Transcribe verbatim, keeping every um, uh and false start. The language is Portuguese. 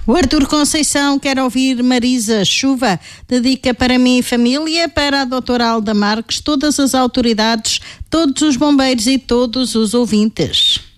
O Artur Conceição quer ouvir Marisa Chuva, dedica para mim e família, para a doutora Alda Marques, todas as autoridades, todos os bombeiros e todos os ouvintes.